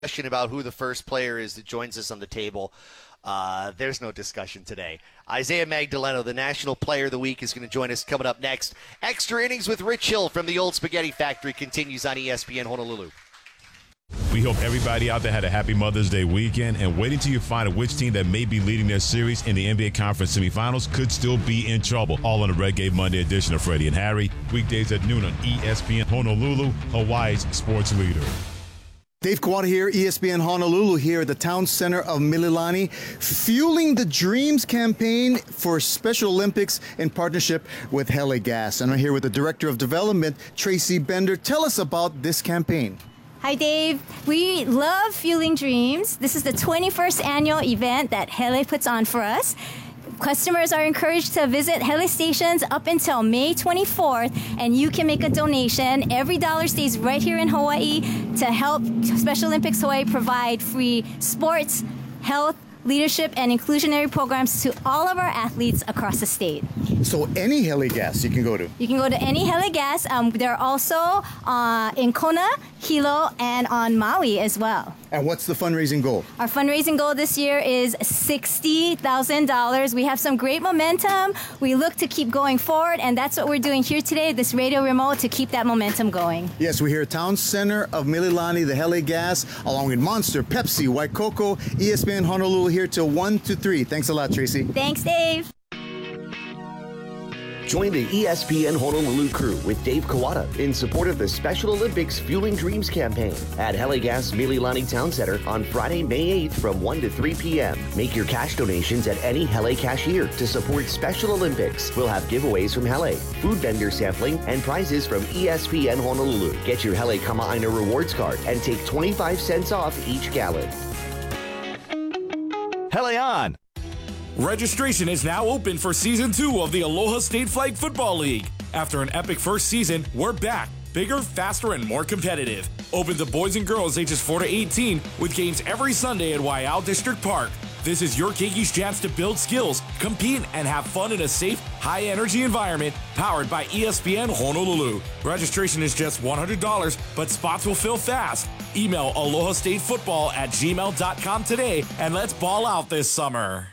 Question about who the first player is that joins us on the table. There's no discussion today. Isaiah Magdaleno, the National Player of the Week, is going to join us coming up next. Extra Innings with Rich Hill from the Old Spaghetti Factory continues on ESPN Honolulu. We hope everybody out there had a happy Mother's Day weekend, and wait until you find out which team that may be leading their series in the NBA Conference semifinals could still be in trouble. All on the Red Gate Monday edition of Freddie and Harry, weekdays at noon on ESPN Honolulu, Hawaii's sports leader. Dave Kawada here, ESPN Honolulu, here at the Town Center of Mililani, fueling the Dreams campaign for Special Olympics in partnership with Hele Gas. And I'm here with the Director of Development, Tracy Bender. Tell us about this campaign. Hi, Dave. We love Fueling Dreams. This is the 21st annual event that Hele puts on for us. Customers are encouraged to visit Hele stations up until May 24th, and you can make a donation. Every dollar stays right here in Hawaii to help Special Olympics Hawaii provide free sports, health, leadership, and inclusionary programs to all of our athletes across the state. So any Hele Gas you can go to? You can go to any Hele Gas. They're also in Kona, Hilo, and on Maui as well. And what's the fundraising goal? Our fundraising goal this year is $60,000. We have some great momentum. We look to keep going forward, and that's what we're doing here today, this radio remote, to keep that momentum going. Yes, we're here at Town Center of Mililani, the Hele Gas, along with Monster, Pepsi, Waikoko, ESPN Honolulu, here till 1 to 3. Thanks a lot, Tracy. Thanks, Dave. Join the ESPN Honolulu crew with Dave Kawada in support of the Special Olympics Fueling Dreams campaign at Hele Gas Mililani Town Center on Friday, May 8th from 1 to 3 p.m. Make your cash donations at any Hele cashier to support Special Olympics. We'll have giveaways from Hele, food vendor sampling, and prizes from ESPN Honolulu. Get your Hele Kama'aina rewards card and take 25 cents off each gallon. Hele on! Registration is now open for Season 2 of the Aloha State Flag Football League. After an epic first season, we're back. Bigger, faster, and more competitive. Open to boys and girls ages 4 to 18 with games every Sunday at Waiau District Park. This is your Keki's chance to build skills, compete, and have fun in a safe, high-energy environment powered by ESPN Honolulu. Registration is just $100, but spots will fill fast. Email alohastatefootball@gmail.com today, and let's ball out this summer.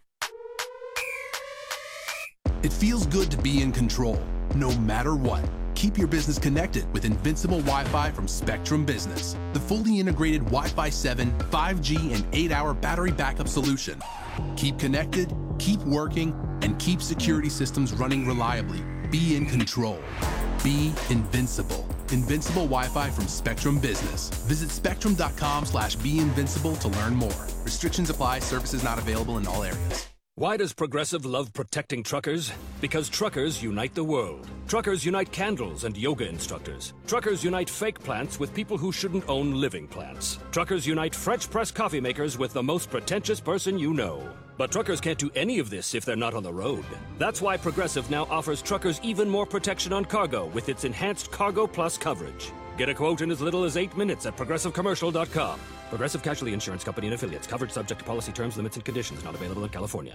It feels good to be in control, no matter what. Keep your business connected with Invincible Wi-Fi from Spectrum Business, the fully integrated Wi-Fi 7, 5G, and 8-hour battery backup solution. Keep connected, keep working, and keep security systems running reliably. Be in control. Be invincible. Invincible Wi-Fi from Spectrum Business. Visit spectrum.com/beinvincible to learn more. Restrictions apply. Services not available in all areas. Why does Progressive love protecting truckers? Because truckers unite the world. Truckers unite candles and yoga instructors. Truckers unite fake plants with people who shouldn't own living plants. Truckers unite French press coffee makers with the most pretentious person you know. But truckers can't do any of this if they're not on the road. That's why Progressive now offers truckers even more protection on cargo with its enhanced Cargo Plus coverage. Get a quote in as little as 8 minutes at ProgressiveCommercial.com. Progressive Casualty Insurance Company and Affiliates. Coverage subject to policy terms, limits, and conditions. Not available in California.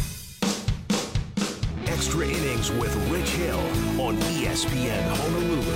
Extra Innings with Rich Hill on ESPN Honolulu.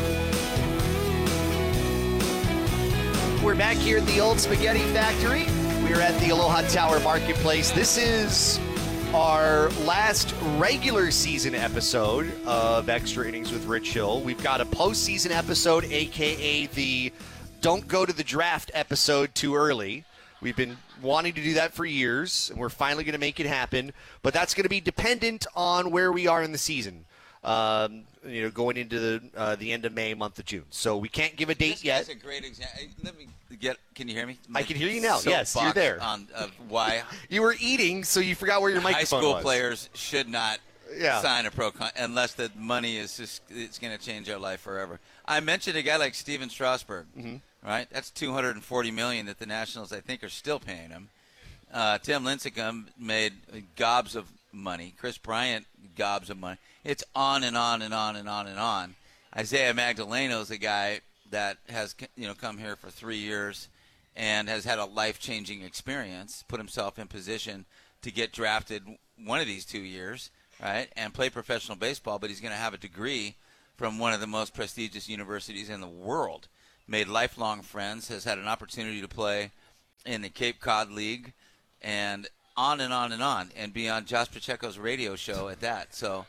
We're back here at the Old Spaghetti Factory. We're at the Aloha Tower Marketplace. This is our last regular season episode of Extra Innings with Rich Hill. We've got a postseason episode, a.k.a. the Don't Go to the Draft episode too early. We've been wanting to do that for years, and we're finally going to make it happen. But that's going to be dependent on where we are in the season, going into the end of May, month of June. So we can't give a date yet. That's a great example. Let me get. Can you hear me? I can hear you now. Yes, you're there. On why you were eating, so you forgot where your microphone was. High school players should not sign a unless the money is it's going to change their life forever. I mentioned a guy like Steven Strasburg. Mm-hmm. Right, that's $240 million that the Nationals, I think, are still paying him. Tim Lincecum made gobs of money. Chris Bryant, gobs of money. It's on and on and on and on and on. Isaiah Magdaleno is a guy that has come here for 3 years and has had a life-changing experience. Put himself in position to get drafted one of these 2 years, right, and play professional baseball. But he's going to have a degree from one of the most prestigious universities in the world. Made lifelong friends, has had an opportunity to play in the Cape Cod League, and on and on and on, and be on Josh Pacheco's radio show at that. So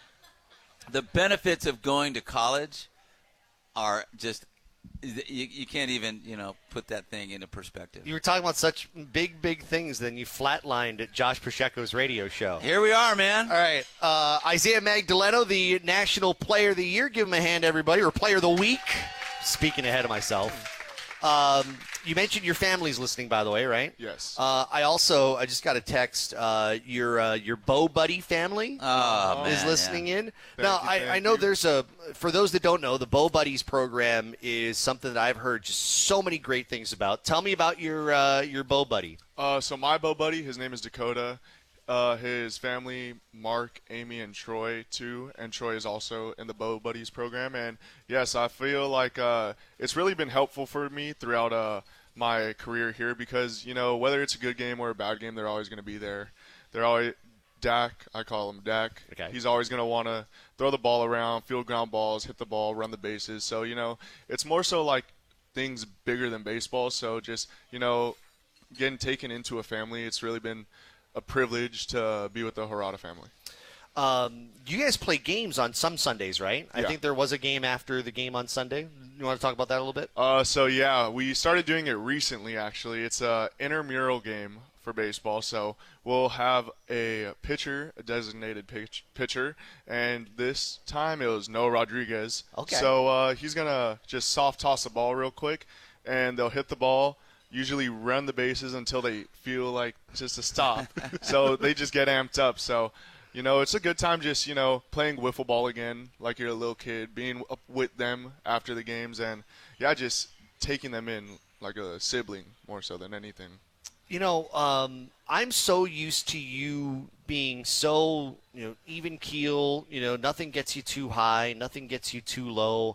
the benefits of going to college are just you can't even put that thing into perspective. You were talking about such big things, then you flatlined at Josh Pacheco's radio show. Here we are, man. All right, Isaiah Magdaleno, the National Player of the Year. Give him a hand, everybody, or Player of the Week. Speaking ahead of myself. You mentioned your family's listening, by the way, right? Yes. I just got a text. Your Bo Buddy family is listening in. Now, I know there's for those that don't know, the Bo Buddies program is something that I've heard just so many great things about. Tell me about your Bo Buddy. So my Bo Buddy, his name is Dakota. His family, Mark, Amy, and Troy, too. And Troy is also in the Bo Buddies program. And, yes, I feel like it's really been helpful for me throughout my career here because, whether it's a good game or a bad game, they're always going to be there. They're always – Dak, I call him Dak. Okay. He's always going to want to throw the ball around, field ground balls, hit the ball, run the bases. So, it's more so like things bigger than baseball. So just, getting taken into a family, it's really been – a privilege to be with the Harada family. You guys play games on some Sundays, right? I think there was a game after the game on Sunday. You want to talk about that a little bit? We started doing it recently, actually. It's an intramural game for baseball. So we'll have a pitcher, a designated pitcher, and this time it was Noah Rodriguez. Okay. So he's going to just soft toss the ball real quick, and they'll hit the ball, usually run the bases until they feel like just to stop. So they just get amped up. So, it's a good time just, playing wiffle ball again like you're a little kid, being up with them after the games, and, just taking them in like a sibling more so than anything. I'm so used to you being so, even keel, nothing gets you too high, nothing gets you too low.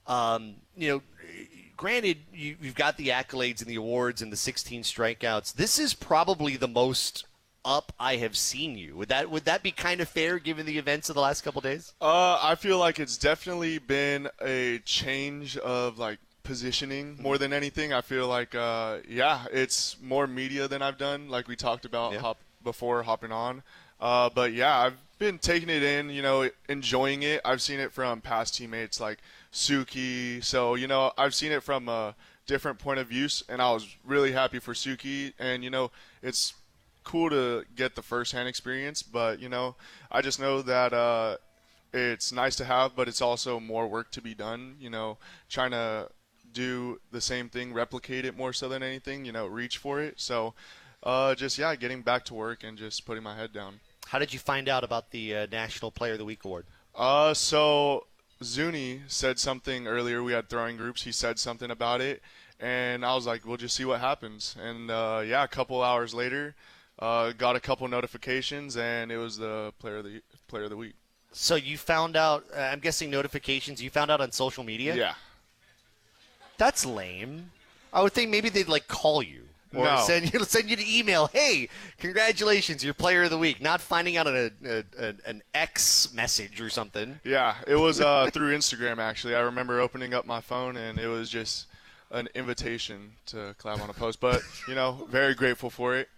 Granted, you've got the accolades and the awards and the 16 strikeouts. This is probably the most up I have seen you. Would that be kind of fair given the events of the last couple of days? I feel like it's definitely been a change of like positioning more than anything. I feel like it's more media than I've done, like we talked about before hopping on. But I've been taking it in, enjoying it. I've seen it from past teammates like Suki. So, I've seen it from a different point of view, and I was really happy for Suki. And, it's cool to get the first-hand experience, but, I just know that it's nice to have, but it's also more work to be done, trying to do the same thing, replicate it more so than anything, reach for it. So, getting back to work and just putting my head down. How did you find out about the National Player of the Week award? So Zuni said something earlier. We had throwing groups. He said something about it, and I was like, we'll just see what happens. And, a couple hours later, got a couple notifications, and it was the Player of the Week. So you found out, I'm guessing notifications, you found out on social media? Yeah. That's lame. I would think maybe they'd, call you. Or send you an email. Hey, congratulations, you're Player of the Week. Not finding out an X message or something. Yeah, it was through Instagram, actually. I remember opening up my phone, and it was just an invitation to collab on a post. But, very grateful for it.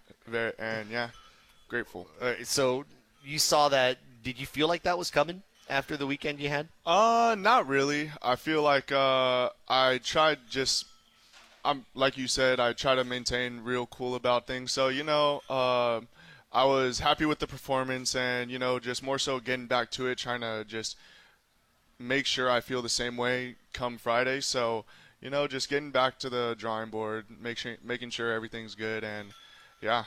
Grateful. So you saw that. Did you feel like that was coming after the weekend you had? Not really. I feel like I tried like you said, I try to maintain real cool about things. So, I was happy with the performance and, just more so getting back to it, trying to just make sure I feel the same way come Friday. So, just getting back to the drawing board, making sure everything's good. And, yeah.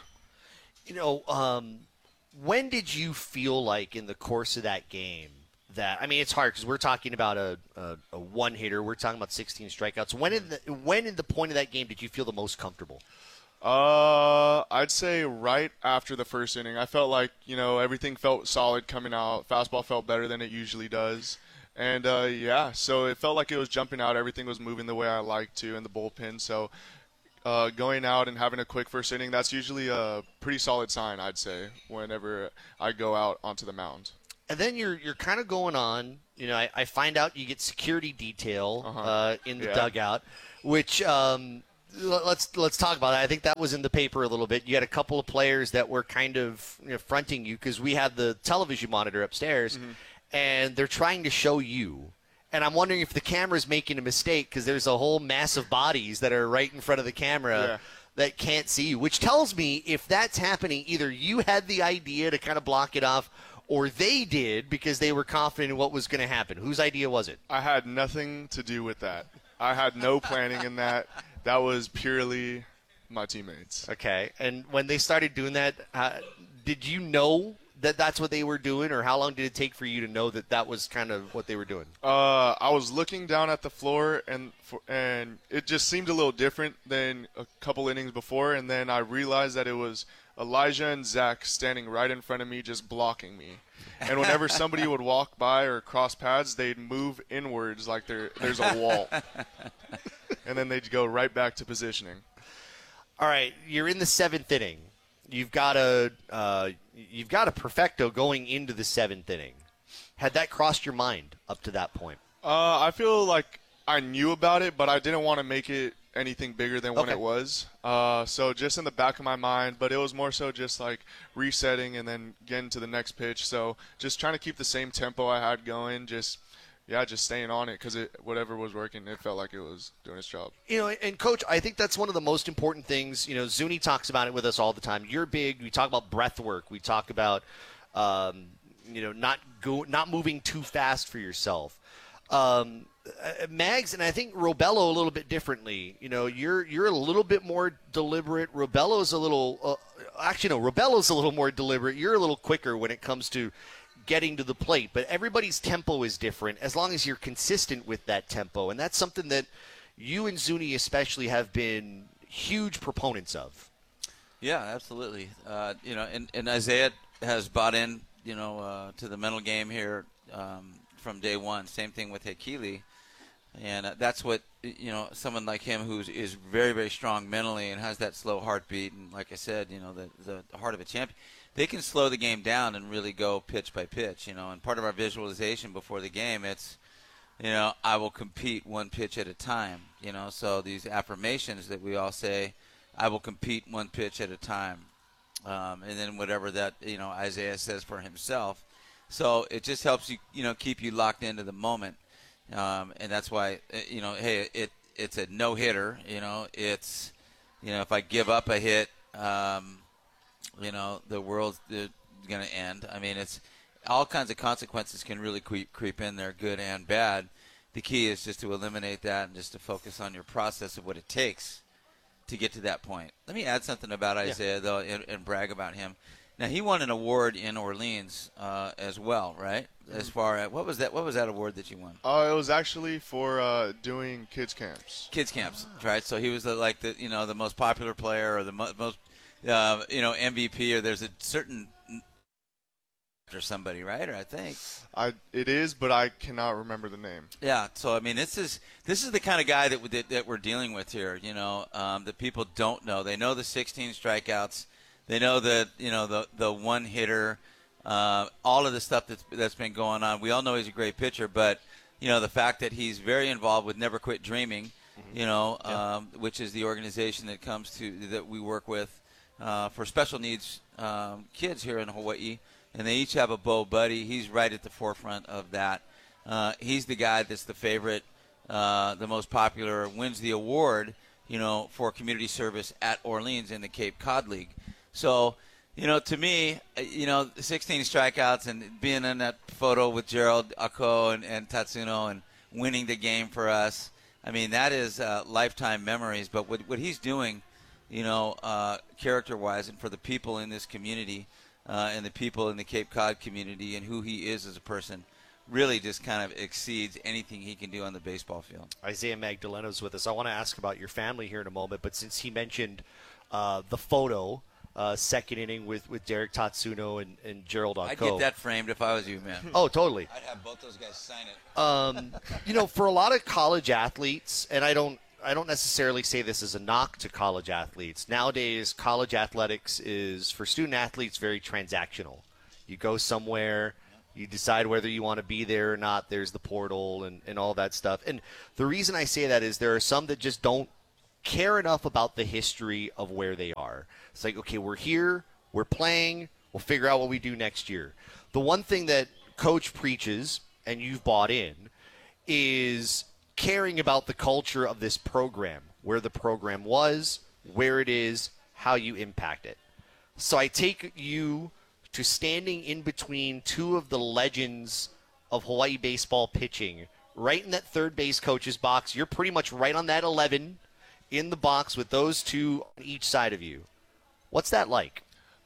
When did you feel like in the course of that game that, it's hard because we're talking about a one-hitter. We're talking about 16 strikeouts. When in the point of that game did you feel the most comfortable? I'd say right after the first inning. I felt like, everything felt solid coming out. Fastball felt better than it usually does. And, so it felt like it was jumping out. Everything was moving the way I like to in the bullpen. So going out and having a quick first inning, that's usually a pretty solid sign, I'd say, whenever I go out onto the mound. And then you're kind of going on. I find out you get security detail in the dugout, which let's talk about that. I think that was in the paper a little bit. You had a couple of players that were kind of fronting you because we had the television monitor upstairs, and they're trying to show you. And I'm wondering if the camera's making a mistake because there's a whole mass of bodies that are right in front of the camera that can't see you, which tells me if that's happening, either you had the idea to kind of block it off or they did because they were confident in what was going to happen. Whose idea was it? I had nothing to do with that. I had no planning in that. That was purely my teammates. Okay. And when they started doing that, did you know that that's what they were doing, or how long did it take for you to know that that was kind of what they were doing? I was looking down at the floor, and it just seemed a little different than a couple innings before, and then I realized that it was Elijah and Zach standing right in front of me just blocking me. And whenever somebody would walk by or cross paths, they'd move inwards like there's a wall. And then they'd go right back to positioning. All right, you're in the 7th inning. You've got a perfecto going into the 7th inning. Had that crossed your mind up to that point? I feel like I knew about it, but I didn't want to make it anything bigger than when it was. So just in the back of my mind, but it was more so just like resetting and then getting to the next pitch. So just trying to keep the same tempo I had going, just staying on it because whatever was working, it felt like it was doing its job. And Coach, I think that's one of the most important things. Zuni talks about it with us all the time. You're big. We talk about breath work. We talk about, not moving too fast for yourself. Mags, and I think Robello a little bit differently. You're a little bit more deliberate. Robello's a little Robello's a little more deliberate. You're a little quicker when it comes to getting to the plate, but everybody's tempo is different as long as you're consistent with that tempo, and that's something that you and Zuni especially have been huge proponents of. Yeah, absolutely. And Isaiah has bought in, to the mental game here from day one. Same thing with Hakili. And that's what, someone like him who is very, very strong mentally and has that slow heartbeat. And like I said, the heart of a champion, they can slow the game down and really go pitch by pitch, And part of our visualization before the game, it's, I will compete one pitch at a time, So these affirmations that we all say, I will compete one pitch at a time. And then whatever that, Isaiah says for himself. So it just helps you, keep you locked into the moment. And that's why, hey, it's a no-hitter. It's, if I give up a hit, the world's going to end. I mean, it's all kinds of consequences can really creep in there, good and bad. The key is just to eliminate that and just to focus on your process of what it takes to get to that point. Let me add something about Isaiah, though, and brag about him. Now, he won an award in Orleans as well, right? As far as what was that award that you won? It was actually for doing kids camps. Kids camps, right? So he was the most popular player or the most MVP, or there's a certain or somebody, right? Or I think it is, but I cannot remember the name. Yeah. So I mean, this is the kind of guy that we're dealing with here. That people don't know. They know the 16 strikeouts. They know that the one hitter, all of the stuff that's been going on. We all know he's a great pitcher, but the fact that he's very involved with Never Quit Dreaming, which is the organization that we work with for special needs kids here in Hawaii, and they each have a Bo buddy. He's right at the forefront of that. He's the guy that's the favorite, the most popular, wins the award, for community service at Orleans in the Cape Cod League. So, to me, 16 strikeouts and being in that photo with Gerald Ako and Tatsuno and winning the game for us, I mean, that is lifetime memories. But what he's doing, character-wise and for the people in this community and the people in the Cape Cod community and who he is as a person, really just kind of exceeds anything he can do on the baseball field. Isaiah Magdalena's with us. I want to ask about your family here in a moment, but since he mentioned the photo, second inning with Derek Tatsuno and Gerald Ako. I'd get that framed if I was you, man. Oh, totally. I'd have both those guys sign it. For a lot of college athletes, and I don't necessarily say this as a knock to college athletes. Nowadays, college athletics is, for student athletes, very transactional. You go somewhere, you decide whether you want to be there or not. There's the portal and all that stuff. And the reason I say that is there are some that just don't care enough about the history of where they are. It's like, okay, we're here, we're playing, we'll figure out what we do next year. The one thing that Coach preaches, and you've bought in, is caring about the culture of this program, where the program was, where it is, how you impact it. So I take you to standing in between two of the legends of Hawaii baseball pitching, right in that third base coach's box. You're pretty much right on that 11 in the box with those two on each side of you. What's that like?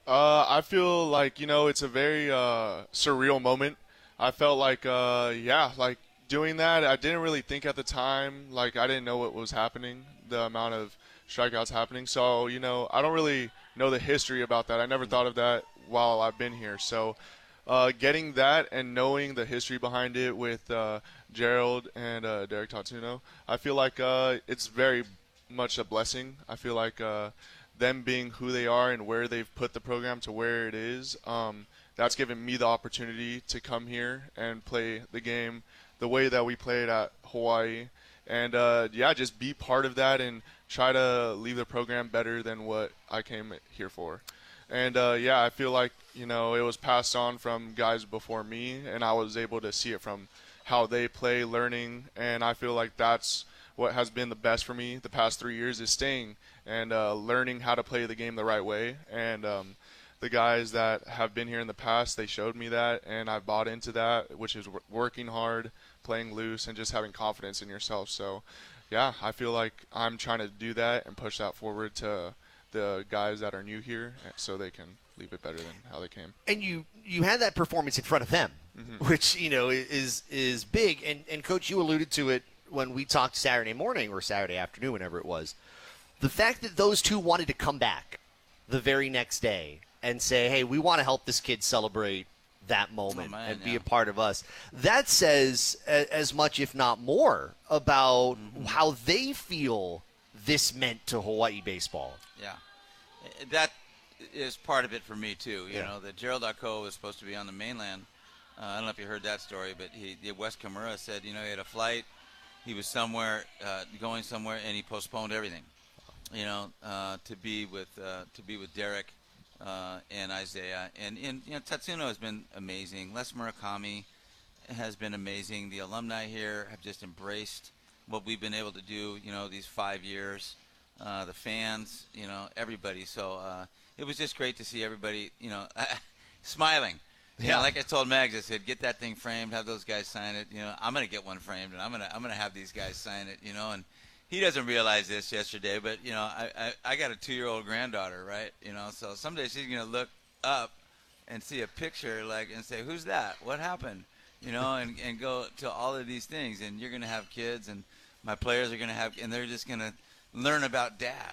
I feel like, it's a very surreal moment. I felt like, like doing that, I didn't really think at the time, like I didn't know what was happening, the amount of strikeouts happening. So, I don't really know the history about that. I never thought of that while I've been here. So getting that and knowing the history behind it with Gerald and Derek Tatuno, I feel like it's very much a blessing. I feel like them being who they are and where they've put the program to where it is, that's given me the opportunity to come here and play the game the way that we played at Hawaii. And, just be part of that and try to leave the program better than what I came here for. And, I feel like, it was passed on from guys before me, and I was able to see it from how they play, learning, and I feel like that's what has been the best for me the past 3 years is staying and learning how to play the game the right way. And the guys that have been here in the past, they showed me that, and I bought into that, which is working hard, playing loose, and just having confidence in yourself. So, I feel like I'm trying to do that and push that forward to the guys that are new here so they can leave it better than how they came. And you had that performance in front of them, which, is big. And, Coach, you alluded to it when we talked Saturday morning or Saturday afternoon, whenever it was. The fact that those two wanted to come back the very next day and say, hey, we want to help this kid celebrate that moment and be a part of us. That says as much, if not more, about how they feel this meant to Hawaii baseball. Yeah. That is part of it for me, too. You know, that Gerald Arco was supposed to be on the mainland. I don't know if you heard that story, but Wes Kimura said, he had a flight. He was somewhere, going somewhere, and he postponed everything, to be with Derek and Isaiah. And Tatsuno has been amazing. Les Murakami has been amazing. The alumni here have just embraced what we've been able to do, these 5 years. The fans, everybody. So it was just great to see everybody, smiling. Yeah, like I told Mags, I said, get that thing framed, have those guys sign it. I'm gonna get one framed, and I'm gonna have these guys sign it. And he doesn't realize this yesterday, but I got a 2-year-old granddaughter, right? So someday she's gonna look up and see a picture and say, who's that? What happened? And go to all of these things, and you're gonna have kids, and my players are gonna have, and they're just gonna learn about Dad,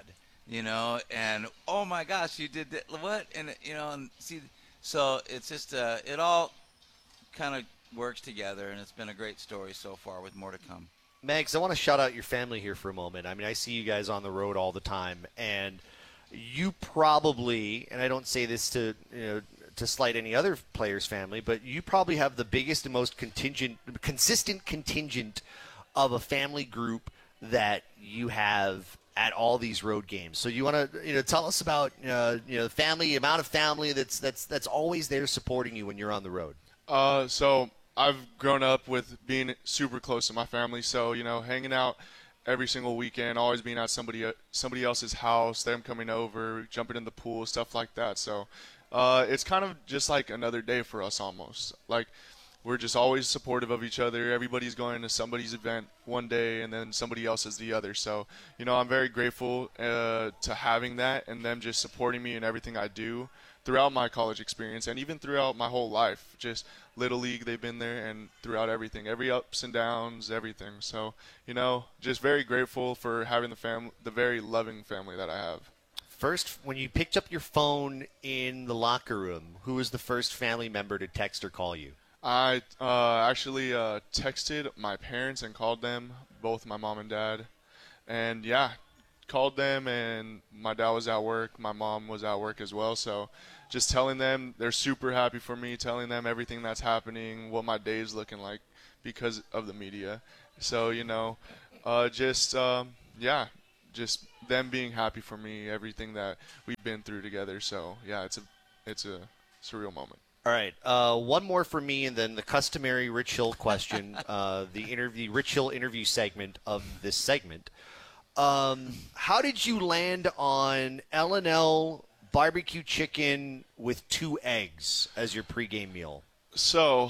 and oh my gosh, you did that, what? And and see. So it's just it all kind of works together, and it's been a great story so far with more to come. Mags, I want to shout out your family here for a moment. I mean, I see you guys on the road all the time, and you probably, and I don't say this to slight any other player's family, but you probably have the biggest and most consistent contingent of a family group that you have at all these road games. So you want to tell us about family, amount of family that's always there supporting you when you're on the road. So I've grown up with being super close to my family. So hanging out every single weekend, always being at somebody else's house, them coming over, jumping in the pool, stuff like that. So it's kind of just like another day for us almost. Like we're just always supportive of each other. Everybody's going to somebody's event one day and then somebody else is the other. So, I'm very grateful to having that and them just supporting me in everything I do throughout my college experience and even throughout my whole life. Just Little League, they've been there, and throughout everything, every ups and downs, everything. So, just very grateful for having the very loving family that I have. First, when you picked up your phone in the locker room, who was the first family member to text or call you? I actually texted my parents and called them, both my mom and dad. And, called them, and my dad was at work. My mom was at work as well. So just telling them they're super happy for me, telling them everything that's happening, what my day is looking like because of the media. So, just them being happy for me, everything that we've been through together. So, yeah, it's a surreal moment. All right. One more for me, and then the customary Rich Hill question, the Rich Hill interview segment of this segment. How did you land on L&L barbecue chicken with 2 eggs as your pregame meal? So,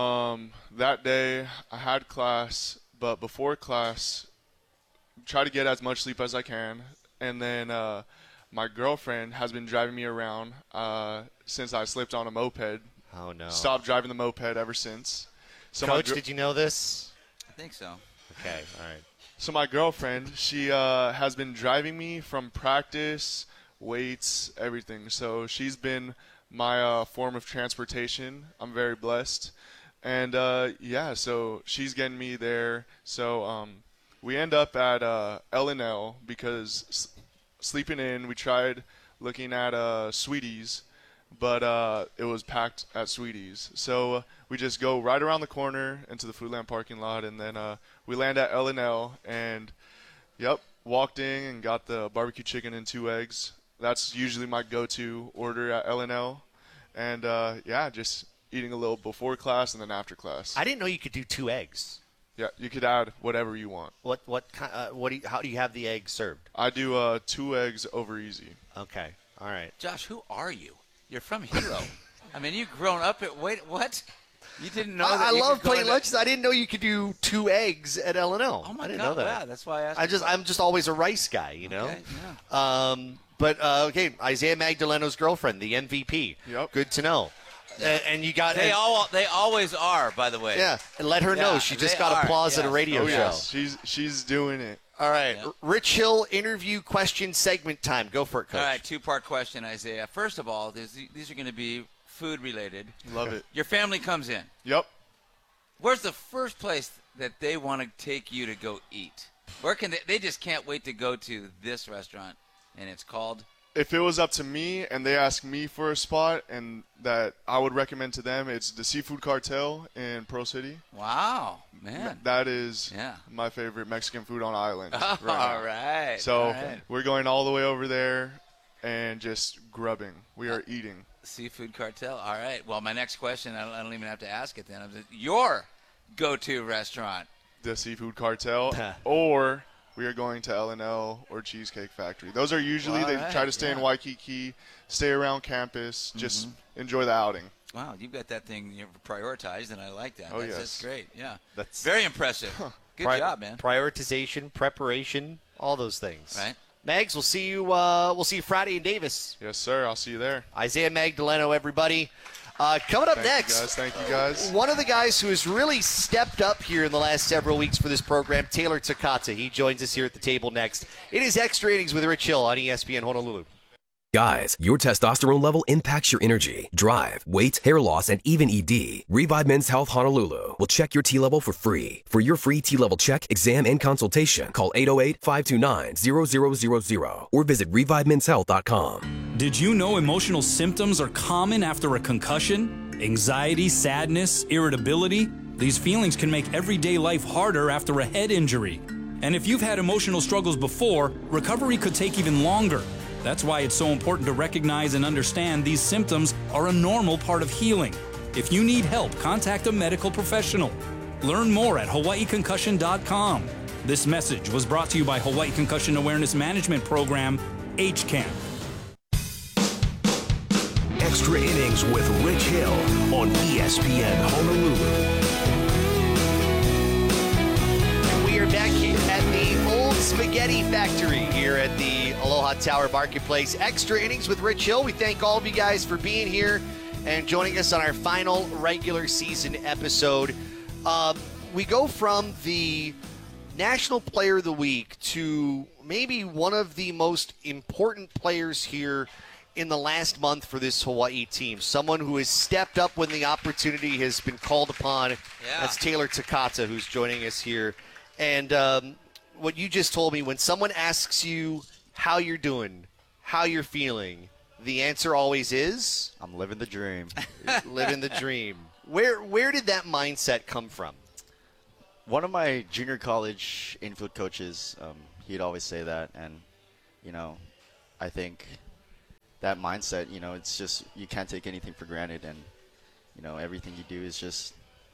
that day I had class, but before class, try to get as much sleep as I can. And then my girlfriend has been driving me around since I slipped on a moped. Oh, no. Stopped driving the moped ever since. So Coach, did you know this? I think so. Okay, all right. So my girlfriend, she has been driving me from practice, weights, everything. So she's been my form of transportation. I'm very blessed. And, so she's getting me there. So we end up at L&L because sleeping in, we tried looking at Sweeties, but it was packed at Sweeties. So we just go right around the corner into the Foodland parking lot, and then we land at L&L, and, walked in and got the barbecue chicken and 2 eggs. That's usually my go-to order at L&L. And, just eating a little before class and then after class. I didn't know you could do 2 eggs. Yeah, you could add whatever you want. How do you have the eggs served? I do 2 eggs over easy. Okay, all right. Josh, who are you? You're from Hilo. I mean, you've grown up at what? You didn't know that? I love plain lunches. I didn't know you could do 2 eggs at L&L. Oh my I didn't God! know that. Wow, that's why I asked. I'm just always a rice guy, you know. Okay, yeah. But Isaiah Magdaleno's girlfriend, the MVP. Yep. Good to know. And you got they always are, by the way. Yeah, and let her know she just got applause at a radio show. Yes. She's doing it. All right, Rich Hill interview question segment time. Go for it, Coach. All right, 2-part question, Isaiah. First of all, these are going to be food related. Love it. Your family comes in. Yep. Where's the first place that they want to take you to go eat? Where can they just can't wait to go to this restaurant, and it's called? If it was up to me and they asked me for a spot and that I would recommend to them, it's the Seafood Cartel in Pro City. Wow, man. That is my favorite Mexican food on island. All right. So we're going all the way over there and just grubbing. We are eating. Seafood Cartel. All right. Well, my next question, I don't even have to ask it then. Your go-to restaurant? The Seafood Cartel or we are going to L&L or Cheesecake Factory. Those are usually, they try to stay in Waikiki, stay around campus, just enjoy the outing. Wow, you've got that thing prioritized, and I like that. Oh, yes. That's great, yeah. That's very impressive. Good job, man. Prioritization, preparation, all those things. Right. Mags, we'll see you Friday in Davis. Yes, sir. I'll see you there. Isaiah Magdaleno, everybody. Coming up next, thank you guys. One of the guys who has really stepped up here in the last several weeks for this program, Taylor Takata. He joins us here at the table next. It is Extra Innings with Rich Hill on ESPN Honolulu. Guys, your testosterone level impacts your energy, drive, weight, hair loss, and even ED. Revive Men's Health Honolulu will check your T level for free. For your free T level check, exam, and consultation, call 808-529-0000 or visit ReviveMen'sHealth.com. Did you know emotional symptoms are common after a concussion? Anxiety, sadness, irritability? These feelings can make everyday life harder after a head injury. And if you've had emotional struggles before, recovery could take even longer. That's why it's so important to recognize and understand these symptoms are a normal part of healing. If you need help, contact a medical professional. Learn more at hawaiiconcussion.com. This message was brought to you by Hawaii Concussion Awareness Management Program, HCAM. Extra Innings with Rich Hill on ESPN Honolulu. We are back here at the Old Spaghetti Factory here at the Aloha Tower Marketplace. Extra Innings with Rich Hill. We thank all of you guys for being here and joining us on our final regular season episode. We go from the National Player of the Week to maybe one of the most important players here in the last month for this Hawaii team. Someone who has stepped up when the opportunity has been called upon. That's Taylor Takata, who's joining us here. And what you just told me, when someone asks you how you're doing, how you're feeling, the answer always is? I'm living the dream. Living the dream. Where did that mindset come from? One of my junior college infield coaches, He'd always say that, and I think that mindset, it's just you can't take anything for granted, and everything you do is just.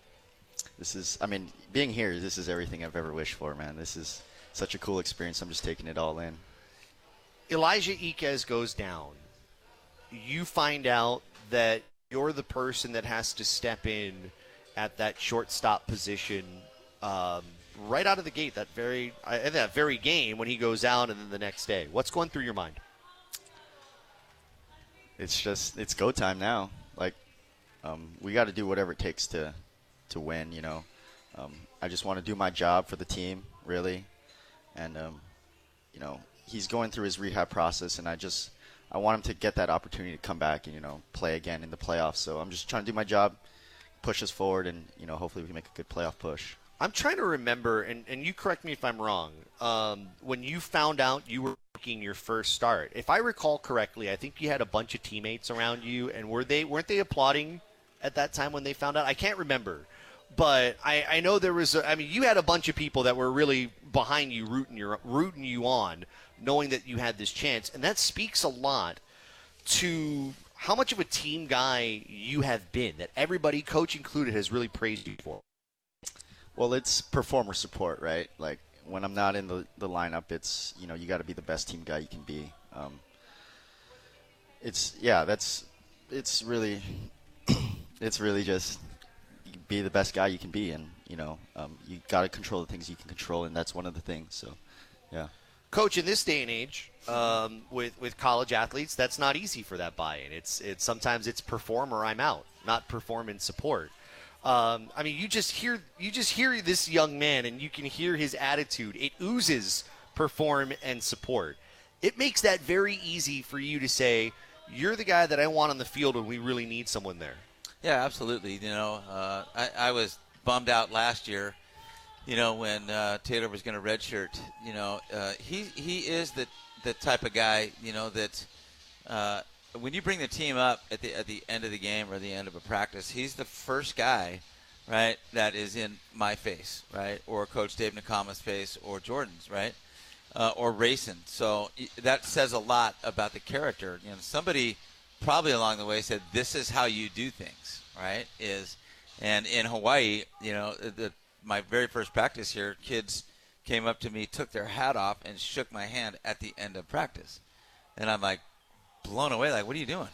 Being here, this is everything I've ever wished for, man. This is such a cool experience. I'm just taking it all in. Elijah Iquez goes down. You find out that you're the person that has to step in at that shortstop position right out of the gate that very game when he goes out, and then the next day. What's going through your mind? It's go time now. We got to do whatever it takes to win, I just want to do my job for the team, really. And, he's going through his rehab process, and I want him to get that opportunity to come back and, play again in the playoffs. So I'm just trying to do my job, push us forward, and, hopefully we can make a good playoff push. I'm trying to remember, and you correct me if I'm wrong, when you found out you were making your first start. If I recall correctly, I think you had a bunch of teammates around you, and weren't they applauding at that time when they found out? I can't remember. But I know there was you had a bunch of people that were really behind you, rooting you on, knowing that you had this chance. And that speaks a lot to how much of a team guy you have been, that everybody, coach included, has really praised you for. Well, it's performer support, right? Like, when I'm not in the lineup, it's, you got to be the best team guy you can be. It's really just be the best guy you can be, and you got to control the things you can control, and that's one of the things. So, yeah. Coach, in this day and age, with college athletes, that's not easy for that buy-in. It's sometimes it's perform or I'm out, not perform and support. You just hear this young man, and you can hear his attitude. It oozes perform and support. It makes that very easy for you to say, you're the guy that I want on the field when we really need someone there. Yeah, absolutely. I was bummed out last year, when Taylor was going to redshirt. He is the type of guy, that when you bring the team up at the end of the game or the end of a practice, he's the first guy, right, that is in my face, right, or Coach Dave Nakama's face, or Jordan's, right, or Racing. So that says a lot about the character. Somebody probably along the way said, this is how you do things, right? And in Hawaii, my very first practice here, kids came up to me, took their hat off, and shook my hand at the end of practice. And I'm like blown away, like, what are you doing?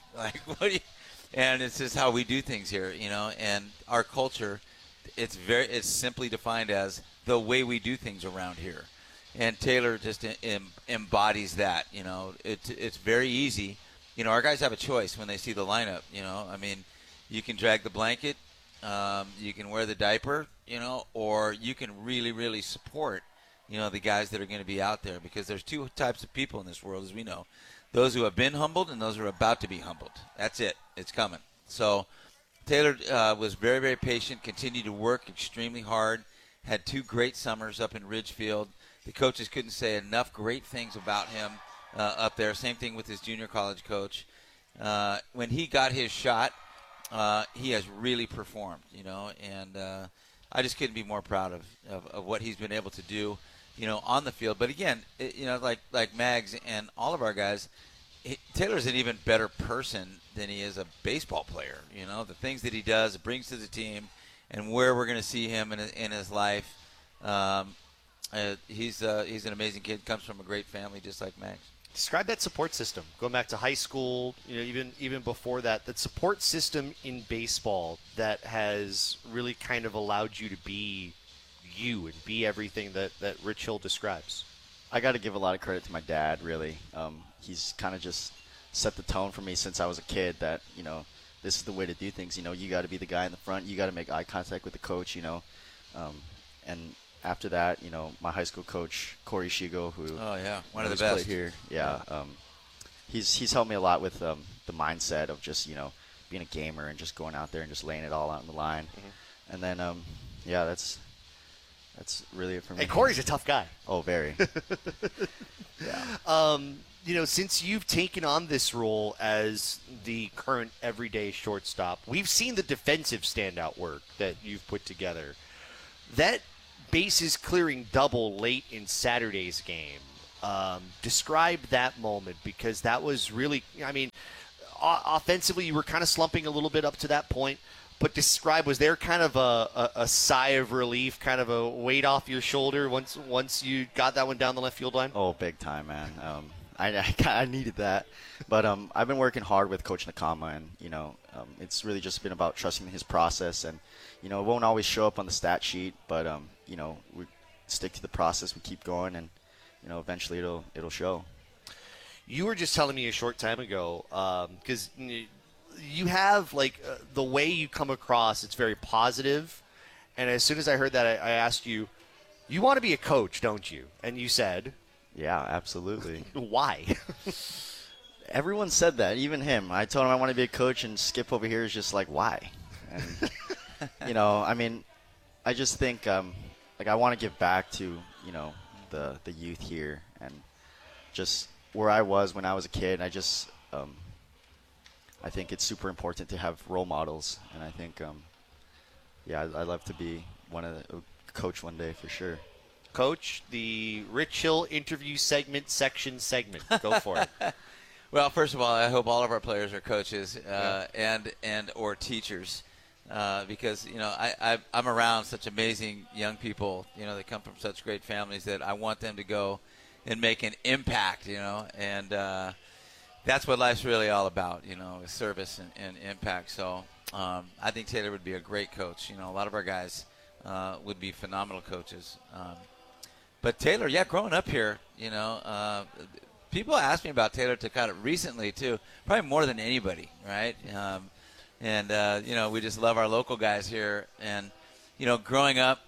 And it's just how we do things here, and our culture, it's simply defined as the way we do things around here. And Taylor just embodies that, it's very easy. Our guys have a choice when they see the lineup. You can drag the blanket, you can wear the diaper, or you can really, really support, the guys that are going to be out there, because there's two types of people in this world, as we know. Those who have been humbled and those who are about to be humbled. That's it. It's coming. So Taylor was very, very patient, continued to work extremely hard, had 2 great summers up in Ridgefield. The coaches couldn't say enough great things about him. Up there. Same thing with his junior college coach. When he got his shot, he has really performed, and I just couldn't be more proud of what he's been able to do, on the field. But again, like Mags and all of our guys, Taylor's an even better person than he is a baseball player. The things that he does, brings to the team, and where we're going to see him in his life. He's an amazing kid, comes from a great family just like Mags. Describe that support system. Going back to high school, even before that support system in baseball that has really kind of allowed you to be you and be everything that Rich Hill describes. I got to give a lot of credit to my dad, really. He's kind of just set the tone for me since I was a kid that, this is the way to do things. You got to be the guy in the front. You got to make eye contact with the coach, and after that, my high school coach, Corey Shigo, who one of the best played here. He's helped me a lot with the mindset of just, being a gamer and just going out there and just laying it all out on the line. Mm-hmm. And then, that's really it for me. And Corey's a tough guy. Oh, very. Yeah. Since you've taken on this role as the current everyday shortstop, we've seen the defensive standout work that you've put together. That bases clearing double late in Saturday's game, Describe that moment, because that was really, I mean, offensively you were kind of slumping a little bit up to that point, but describe, was there kind of a sigh of relief, kind of a weight off your shoulder once you got that one down the left field line? Oh, big time, man. I needed that. But I've been working hard with Coach Nakama, and, it's really just been about trusting his process. And, it won't always show up on the stat sheet, but, we stick to the process, we keep going, and, eventually it'll show. You were just telling me a short time ago, because you have, the way you come across, it's very positive. And as soon as I heard that, I asked you, you want to be a coach, don't you? And you said... Yeah, absolutely. Why? Everyone said that, even him. I told him I want to be a coach, and Skip over here is just like, why? And, I just think, I want to give back to, the youth here, and just where I was when I was a kid. I think it's super important to have role models, and I think, I'd love to be a coach one day for sure. Coach, the Rich Hill interview segment. Go for it. Well, first of all, I hope all of our players are coaches and or teachers, because I'm around such amazing young people. They come from such great families that I want them to go and make an impact. And that's what life's really all about. Is service and impact. So I think Taylor would be a great coach. A lot of our guys would be phenomenal coaches. But Taylor, growing up here, people ask me about Taylor Takata recently, too, probably more than anybody, right? We just love our local guys here. And, growing up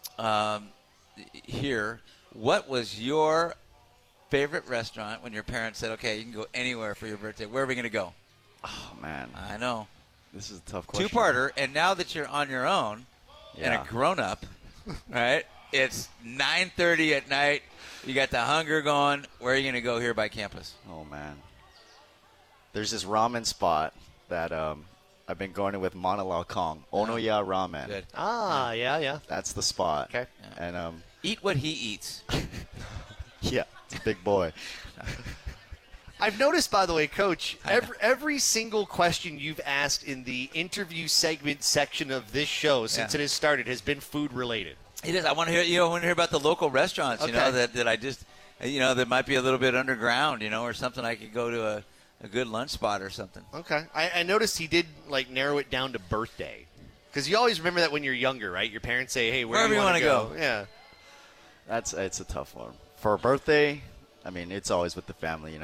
here, what was your favorite restaurant when your parents said, okay, you can go anywhere for your birthday? Where are we going to go? Oh, man. I know. This is a tough question. Two-parter, and now that you're on your own and a grown-up, right? It's 9:30 at night. You got the hunger going. Where are you going to go here by campus? Oh, man. There's this ramen spot that I've been going to with Manalao Kong. Onoya Ramen. Good. Yeah. That's the spot. Okay. And eat what he eats. Yeah, it's a big boy. I've noticed, by the way, Coach, every single question you've asked in the interview segment section of this show since it has started has been food-related. It is. I want to hear. I want to hear about the local restaurants. Okay. That I just, that might be a little bit underground. Or something I could go to a good lunch spot or something. Okay. I noticed he did narrow it down to birthday, because you always remember that when you're younger, right? Your parents say, "Hey, wherever you want to go." Yeah. It's a tough one for a birthday. I mean, it's always with the family.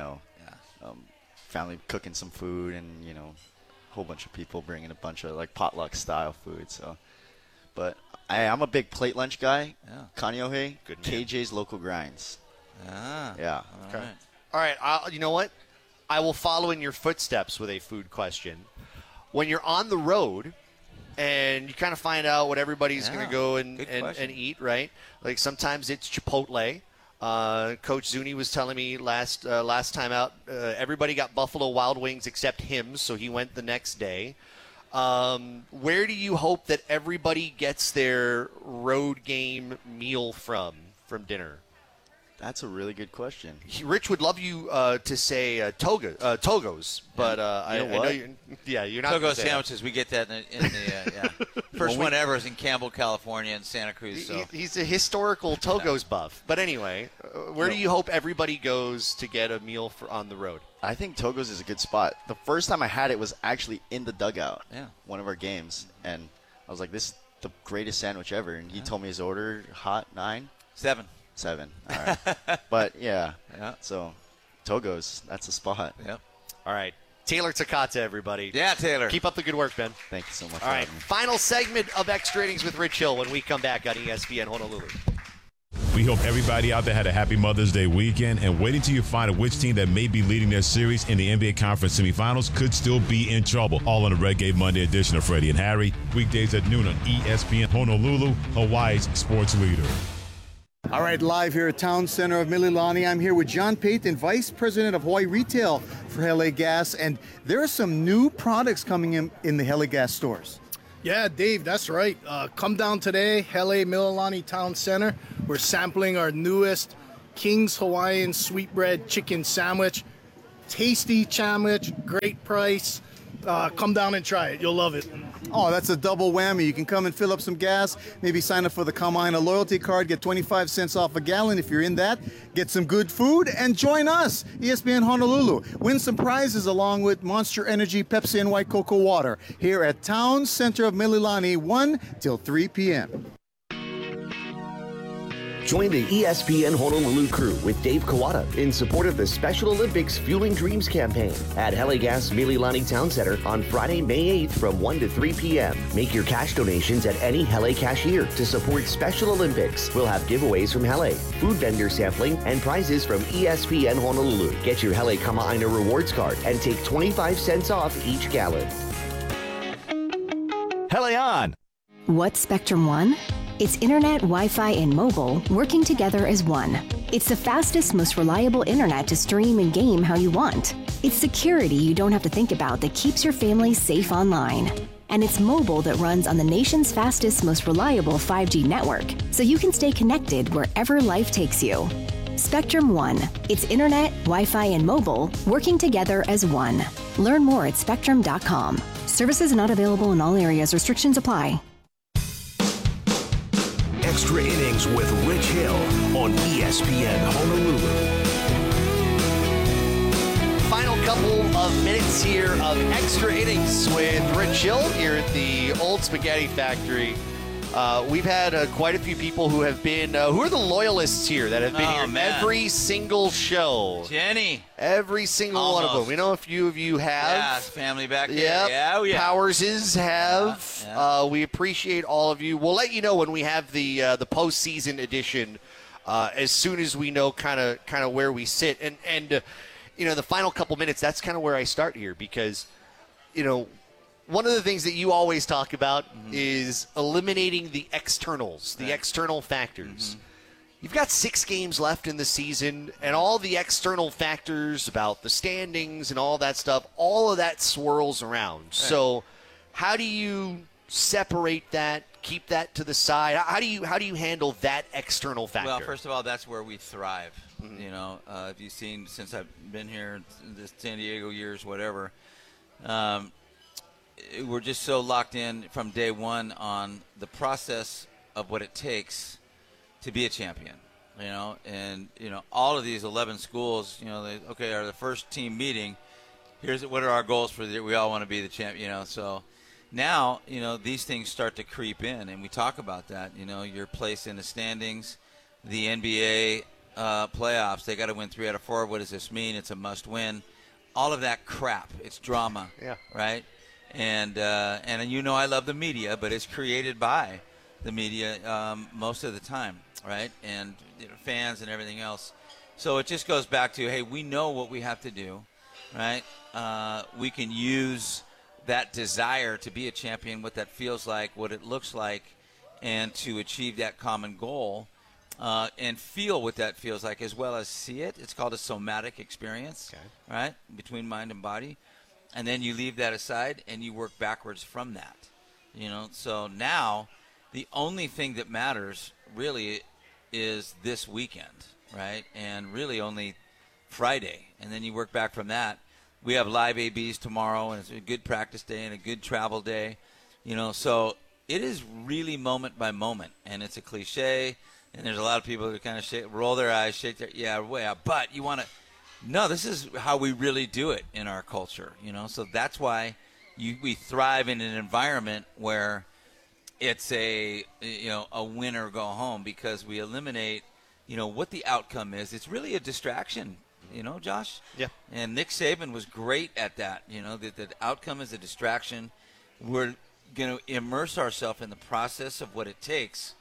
Family cooking some food, and a whole bunch of people bringing a bunch of potluck style food. So, but. I'm a big plate lunch guy. Yeah. Kanyohei, Good KJ's Local Grinds. Ah. Yeah. Okay. All right. You know what? I will follow in your footsteps with a food question. When you're on the road and you kind of find out what everybody's going to go and eat, right? Sometimes it's Chipotle. Coach Zuni was telling me last time out, everybody got Buffalo Wild Wings except him, so he went the next day. Where do you hope that everybody gets their road game meal from dinner? That's a really good question. Rich would love you to say Togo's, but I know you're not. Togo sandwiches, we get that in the first one ever is in Campbell, California, and Santa Cruz. So he's a historical Togo's buff. But anyway, where do you hope everybody goes to get a meal on the road? I think Togo's is a good spot. The first time I had it was actually in the dugout. Yeah. One of our games, and I was like, "This is the greatest sandwich ever." And he told me his order hot 9? 7. All right. But yeah. So Togo's, that's the spot. Yep. All right. Taylor Takata, everybody. Yeah, Taylor. Keep up the good work, Ben. Thank you so much. All right. Final segment of Extra Innings with Rich Hill when we come back on ESPN Honolulu. We hope everybody out there had a happy Mother's Day weekend, and wait until you find out which team that may be leading their series in the NBA Conference semifinals could still be in trouble. All on the Red Gate Monday edition of Freddie and Harry, weekdays at noon on ESPN Honolulu, Hawaii's sports leader. All right, live here at Town Center of Mililani. I'm here with John Payton, Vice President of Hawaii Retail for Hele Gas, and there are some new products coming in the Hele Gas stores. Yeah, Dave, that's right. Come down today, Hele Mililani Town Center. We're sampling our newest King's Hawaiian Sweetbread Chicken Sandwich. Tasty sandwich, great price. Come down and try it. You'll love it. Oh, that's a double whammy. You can come and fill up some gas, maybe sign up for the Kama'aina loyalty card, get 25 cents off a gallon if you're in that, get some good food, and join us, ESPN Honolulu. Win some prizes along with Monster Energy, Pepsi, and White Cocoa Water here at Town Center of Mililani, 1 till 3 p.m. Join the ESPN Honolulu crew with Dave Kawada in support of the Special Olympics Fueling Dreams campaign at Hele Gas Mililani Town Center on Friday, May 8th from 1 to 3 p.m. Make your cash donations at any Hele cashier to support Special Olympics. We'll have giveaways from Hele, food vendor sampling, and prizes from ESPN Honolulu. Get your Hele Kama'aina rewards card and take 25 cents off each gallon. Hele on! What's Spectrum One? It's internet, Wi-Fi, and mobile working together as one. It's the fastest, most reliable internet to stream and game how you want. It's security you don't have to think about that keeps your family safe online. And it's mobile that runs on the nation's fastest, most reliable 5G network, so you can stay connected wherever life takes you. Spectrum One. It's internet, Wi-Fi, and mobile working together as one. Learn more at spectrum.com. Services not available in all areas. Restrictions apply. Extra Innings with Rich Hill on ESPN Honolulu. Final couple of minutes here of Extra Innings with Rich Hill here at the Old Spaghetti Factory. We've had quite a few people who have been, who are the loyalists here that have been here every single show. Jenny. Every single one of them. We know a few of you have. Yeah, it's family back there. Yep. Yeah, oh, yeah. Powerses have. Yeah. We appreciate all of you. We'll let you know when we have the postseason edition as soon as we know kind of where we sit. And you know, the final couple minutes, that's kind of where I start here because, you know, one of the things that you always talk about is eliminating the externals, the external factors. You've got 6 games left in the season, and all the external factors about the standings and all that stuff, all of that swirls around. Right. So how do you separate that, keep that to the side? How do you handle that external factor? Well, first of all, that's where we thrive. You know, if you've seen since I've been here, the San Diego years, whatever, we're just so locked in from day one on the process of what it takes to be a champion, you know, and, you know, all of these 11 schools, you know, are the first team meeting. Here's what are our goals for the year. We all want to be the champion, you know, so now, you know, these things start to creep in and we talk about that, you know, your place in the standings, the NBA playoffs, they got to win 3 out of 4. What does this mean? It's a must win. All of that crap. It's drama. Yeah. Right. And you know I love the media, but it's created by the media most of the time, right? And you know, fans and everything else. So it just goes back to, hey, we know what we have to do, right? We can use that desire to be a champion, what that feels like, what it looks like, and to achieve that common goal and feel what that feels like as well as see it. It's called a somatic experience, right, between mind and body. And then you leave that aside and you work backwards from that, you know. So now the only thing that matters really is this weekend, right? And really only Friday. And then you work back from that. We have live ABs tomorrow, and it's a good practice day and a good travel day, you know. So it is really moment by moment, and it's a cliche. And there's a lot of people who kind of roll their eyes, shake their, but you want to. No, this is how we really do it in our culture, you know. So that's why we thrive in an environment where it's a win or go home, because we eliminate, you know, what the outcome is. It's really a distraction, you know, Josh. Yeah. And Nick Saban was great at that. You know, that the outcome is a distraction. We're going to immerse ourselves in the process of what it takes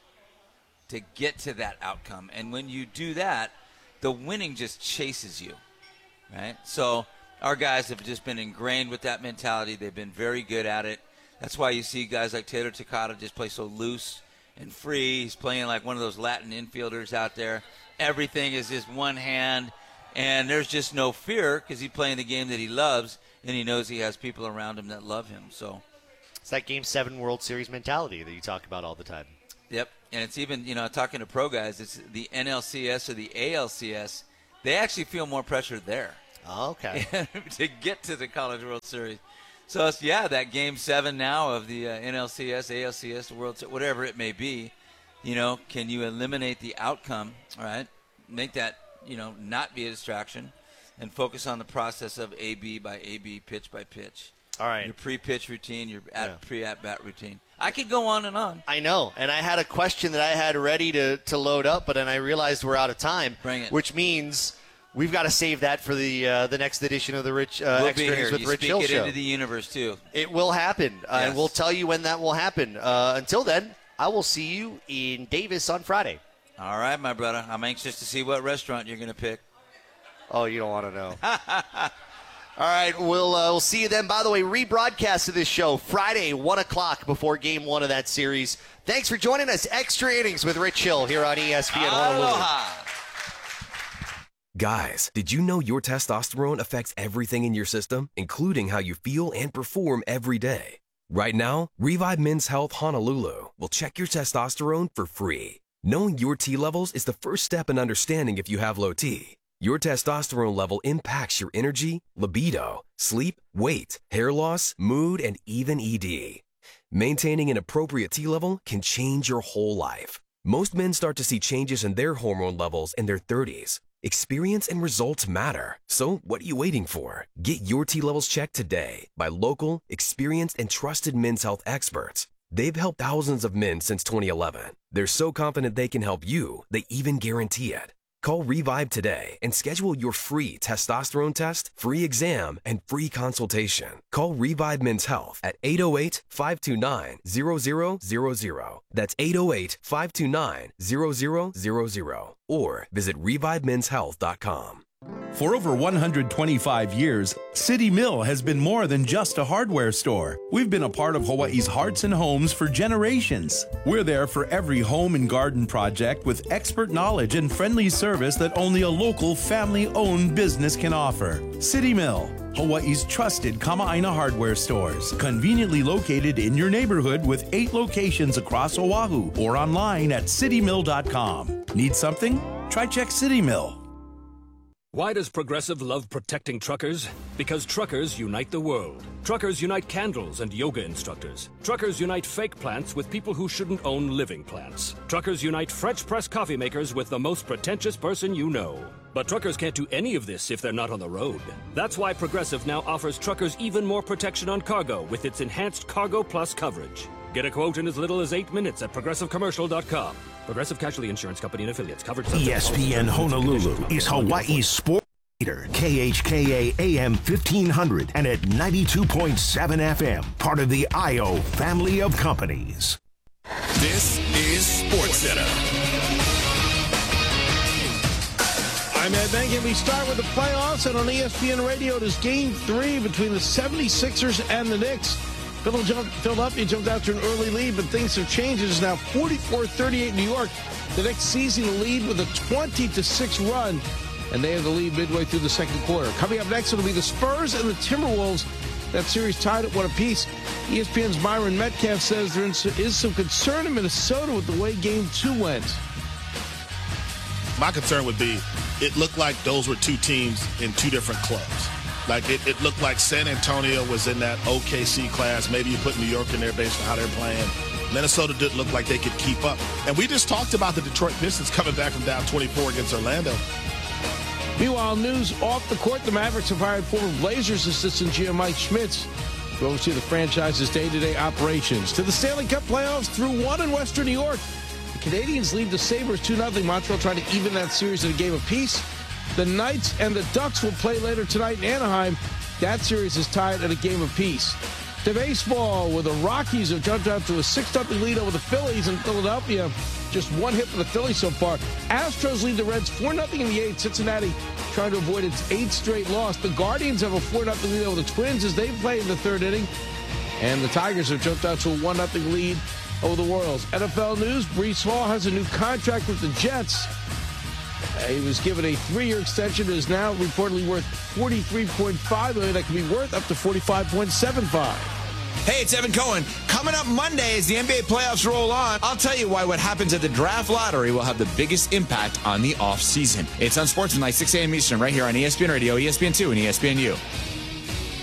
to get to that outcome, and when you do that, the winning just chases you. Right? So our guys have just been ingrained with that mentality. They've been very good at it. That's why you see guys like Taylor Takata just play so loose and free. He's playing like one of those Latin infielders out there. Everything is just one hand, and there's just no fear because he's playing the game that he loves, and he knows he has people around him that love him. So it's that Game 7 World Series mentality that you talk about all the time. Yep, and it's even, talking to pro guys, it's the NLCS or the ALCS. They actually feel more pressure there. Oh, okay. To get to the College World Series. So, it's, that Game 7 now of the NLCS, ALCS, World Series, whatever it may be, can you eliminate the outcome, all right, make that, not be a distraction, and focus on the process of AB by AB, pitch by pitch. All right. Your pre-pitch routine, your pre-at-bat routine. I could go on and on. I know, and I had a question that I had ready to load up, but then I realized we're out of time. Bring it. Which means we've got to save that for the next edition of the Rich Extra Innings with Rich Hill Show. Speak it into the universe, too. It will happen, and we'll tell you when that will happen. Until then, I will see you in Davis on Friday. All right, my brother. I'm anxious to see what restaurant you're going to pick. Oh, you don't want to know. All right, we'll see you then. By the way, rebroadcast of this show Friday, 1 o'clock before Game 1 of that series. Thanks for joining us. Extra Innings with Rich Hill here on ESPN Honolulu. Aloha. Guys, did you know your testosterone affects everything in your system, including how you feel and perform every day? Right now, Revive Men's Health Honolulu will check your testosterone for free. Knowing your T levels is the first step in understanding if you have low T. Your testosterone level impacts your energy, libido, sleep, weight, hair loss, mood, and even ED. Maintaining an appropriate T level can change your whole life. Most men start to see changes in their hormone levels in their 30s. Experience and results matter. So what are you waiting for? Get your T levels checked today by local, experienced, and trusted men's health experts. They've helped thousands of men since 2011. They're so confident they can help you, they even guarantee it. Call Revive today and schedule your free testosterone test, free exam, and free consultation. Call Revive Men's Health at 808-529-0000. That's 808-529-0000. Or visit ReviveMen'sHealth.com. For over 125 years, City Mill has been more than just a hardware store. We've been a part of Hawaii's hearts and homes for generations. We're there for every home and garden project with expert knowledge and friendly service that only a local family-owned business can offer. City Mill, Hawaii's trusted Kama'aina hardware stores, conveniently located in your neighborhood with 8 locations across Oahu or online at citymill.com. Need something? Try check City Mill. Why does Progressive love protecting truckers? Because truckers unite the world. Truckers unite candles and yoga instructors. Truckers unite fake plants with people who shouldn't own living plants. Truckers unite French press coffee makers with the most pretentious person you know. But truckers can't do any of this if they're not on the road. That's why Progressive now offers truckers even more protection on cargo with its enhanced Cargo Plus coverage. Get a quote in as little as 8 minutes at ProgressiveCommercial.com. Progressive Casualty Insurance Company and Affiliates. Covered. ESPN Honolulu is Hawaii's sport leader. KHKA AM 1500 and at 92.7 FM. Part of the IO family of companies. This is SportsCenter. I'm Ed Benkin. We start with the playoffs, and on ESPN Radio, it is Game 3 between the 76ers and the Knicks. Philadelphia jumped out to an early lead, but things have changed. It is now 44-38 New York. The Knicks seizing the lead with a 20-6 run, and they have the lead midway through the second quarter. Coming up next, it'll be the Spurs and the Timberwolves. That series tied at 1 apiece. ESPN's Myron Metcalf says there is some concern in Minnesota with the way Game 2 went. My concern would be it looked like those were two teams in two different clubs. Like, it looked like San Antonio was in that OKC class. Maybe you put New York in there based on how they're playing. Minnesota didn't look like they could keep up. And we just talked about the Detroit Pistons coming back from down 24 against Orlando. Meanwhile, news off the court, the Mavericks have hired former Blazers assistant GM Mike Schmitz to oversee the franchise's day-to-day operations. To the Stanley Cup playoffs through 1 in Western New York. The Canadians lead the Sabres 2-0. Montreal trying to even that series in a game apiece. The Knights and the Ducks will play later tonight in Anaheim. That series is tied at a game apiece. To baseball, where the Rockies have jumped out to a 6-0 lead over the Phillies in Philadelphia. Just one hit for the Phillies so far. Astros lead the Reds 4-0 in the 8th. Cincinnati trying to avoid its 8th straight loss. The Guardians have a 4-0 lead over the Twins as they play in the 3rd inning. And the Tigers have jumped out to a 1-0 lead over the Royals. NFL news, Breece Hall has a new contract with the Jets. He was given a 3-year extension and is now reportedly worth $43.5 million. That can be worth up to $45.75. Hey, it's Evan Cohen. Coming up Monday as the NBA playoffs roll on, I'll tell you why what happens at the draft lottery will have the biggest impact on the offseason. It's on Sportsman, 6 a.m. Eastern, right here on ESPN Radio, ESPN2, and ESPNU.